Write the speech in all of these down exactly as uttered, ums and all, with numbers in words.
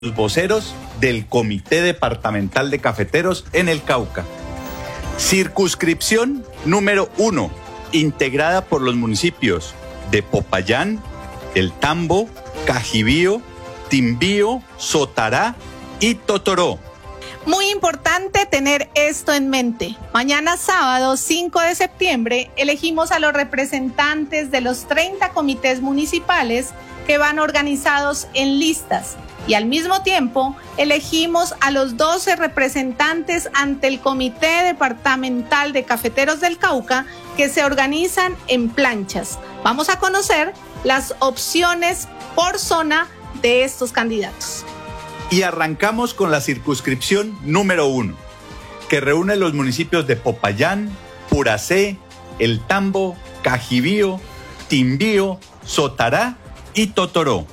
los voceros del Comité Departamental de Cafeteros en el Cauca. Circunscripción número uno, integrada por los municipios de Popayán, El Tambo, Cajibío, Timbío, Sotará y Totoró. Muy importante tener esto en mente. Mañana sábado cinco de septiembre elegimos a los representantes de los treinta comités municipales que van organizados en listas y al mismo tiempo elegimos a los doce representantes ante el Comité Departamental de Cafeteros del Cauca que se organizan en planchas. Vamos a conocer las opciones por zona de estos candidatos. Y arrancamos con la circunscripción número uno, que reúne los municipios de Popayán, Puracé, El Tambo, Cajibío, Timbío, Sotará y Totoró.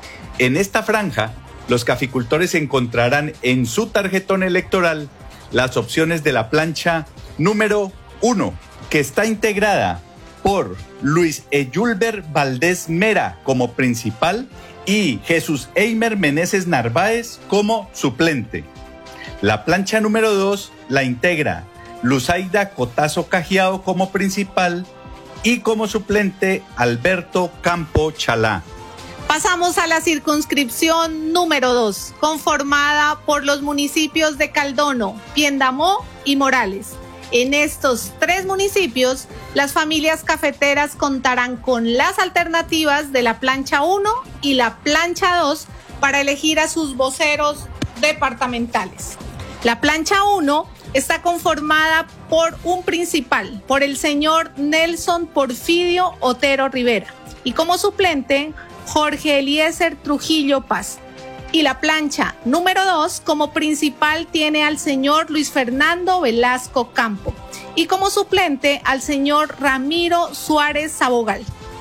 En esta franja, los caficultores encontrarán en su tarjetón electoral las opciones de la plancha número uno, que está integrada por Luis Eyulber Valdés Mera como principal y Jesús Eimer Meneses Narváez como suplente. La plancha número dos la integra Luzaida Cotazo Cajiao como principal y como suplente Alberto Campo Chalá. Pasamos a la circunscripción número dos, conformada por los municipios de Caldono, Piendamó y Morales. En estos tres municipios, las familias cafeteras contarán con las alternativas de la plancha uno y la plancha dos para elegir a sus voceros departamentales. La plancha uno está conformada por un principal, por el señor Nelson Porfidio Otero Rivera, y como suplente, Jorge Eliezer Trujillo Paz. Y la plancha número dos como principal tiene al señor Luis Fernando Velasco Campo y como suplente al señor Ramiro Suárez Sabogal.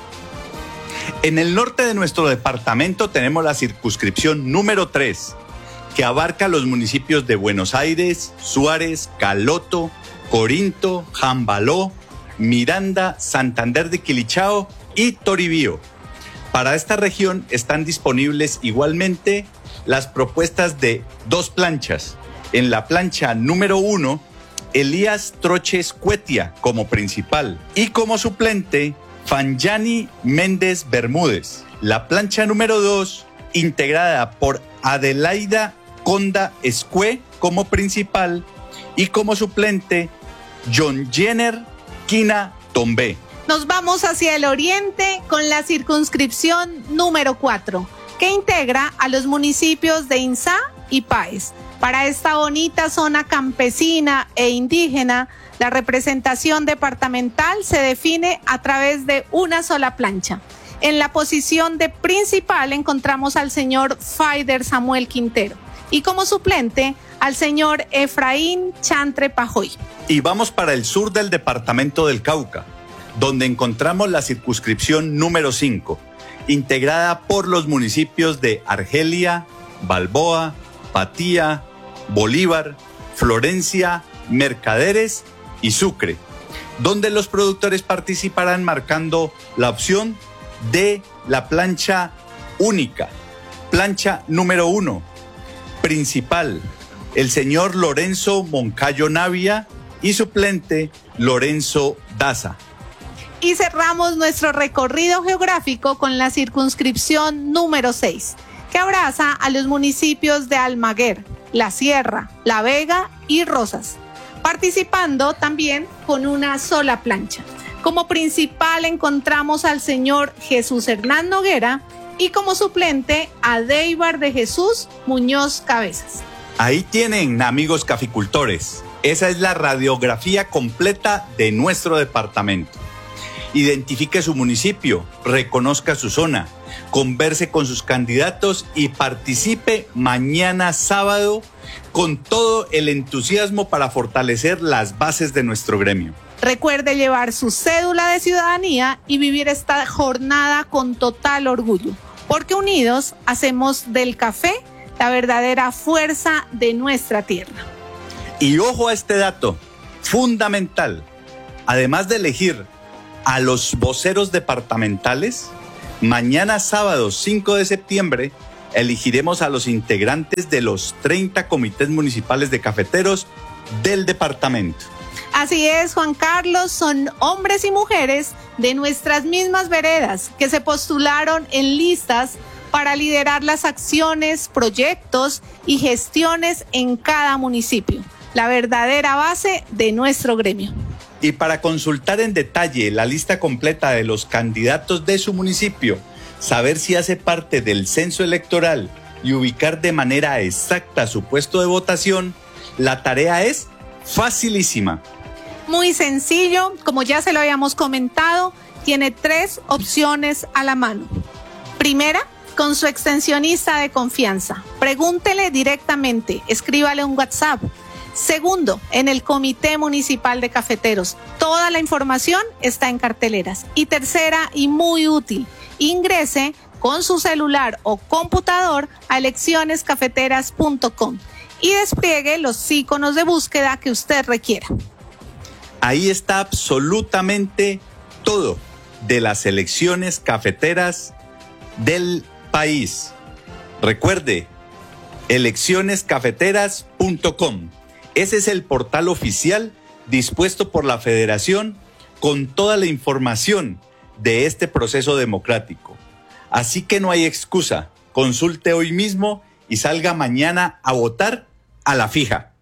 En el norte de nuestro departamento tenemos la circunscripción número tres, que abarca los municipios de Buenos Aires, Suárez, Caloto, Corinto, Jambaló, Miranda, Santander de Quilichao y Toribío. Para esta región están disponibles igualmente las propuestas de dos planchas. En la plancha número uno, Elías Troches Cuetia como principal y como suplente, Fanjani Méndez Bermúdez. La plancha número dos, integrada por Adelaida Conda Escue como principal y como suplente, John Jenner Quina Tombé. Nos vamos hacia el oriente con la circunscripción número cuatro, que integra a los municipios de Insá y Páez. Para esta bonita zona campesina e indígena, la representación departamental se define a través de una sola plancha. En la posición de principal encontramos al señor Faider Samuel Quintero y como suplente al señor Efraín Chantre Pajoy. Y vamos para el sur del departamento del Cauca, donde encontramos la circunscripción número cinco, integrada por los municipios de Argelia, Balboa, Patía, Bolívar, Florencia, Mercaderes y Sucre, donde los productores participarán marcando la opción de la plancha única. Plancha número uno, principal, el señor Lorenzo Moncayo Navia y suplente Lorenzo Daza. Y cerramos nuestro recorrido geográfico con la circunscripción número seis, que abraza a los municipios de Almaguer, La Sierra, La Vega y Rosas, participando también con una sola plancha. Como principal encontramos al señor Jesús Hernán Noguera y como suplente a Deibar de Jesús Muñoz Cabezas. Ahí tienen, amigos caficultores, esa es la radiografía completa de nuestro departamento. Identifique su municipio, reconozca su zona, converse con sus candidatos y participe mañana sábado con todo el entusiasmo para fortalecer las bases de nuestro gremio. Recuerde llevar su cédula de ciudadanía y vivir esta jornada con total orgullo, porque unidos hacemos del café la verdadera fuerza de nuestra tierra. Y ojo a este dato fundamental, además de elegir a los voceros departamentales, mañana sábado cinco de septiembre Elegiremos a los integrantes de los treinta comités municipales de cafeteros del departamento. Así es, Juan Carlos, son hombres y mujeres de nuestras mismas veredas que se postularon en listas para liderar las acciones, proyectos y gestiones en cada municipio, la verdadera base de nuestro gremio. Y para consultar en detalle la lista completa de los candidatos de su municipio, saber si hace parte del censo electoral y ubicar de manera exacta su puesto de votación, la tarea es facilísima. Muy sencillo, como ya se lo habíamos comentado, tiene tres opciones a la mano. Primera, con su extensionista de confianza. Pregúntele directamente, escríbale un WhatsApp. Segundo, en el Comité Municipal de Cafeteros. Toda la información está en carteleras. Y tercera, y muy útil, ingrese con su celular o computador a elecciones cafeteras punto com y despliegue los iconos de búsqueda que usted requiera. Ahí está absolutamente todo de las elecciones cafeteras del país. Recuerde, elecciones cafeteras punto com. Ese es el portal oficial dispuesto por la Federación con toda la información de este proceso democrático. Así que no hay excusa. Consulte hoy mismo y salga mañana a votar a la fija.